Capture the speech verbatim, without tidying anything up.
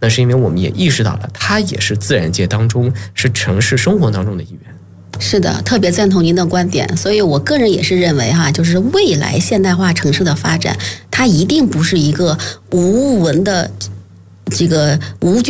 那是因为我们也意识到了，它也是自然界当中，是城市生活当中的一员。 是的，特别赞同您的观点。所以我个人也是认为哈，就是未来现代化城市的发展，它一定不是一个无闻的这个无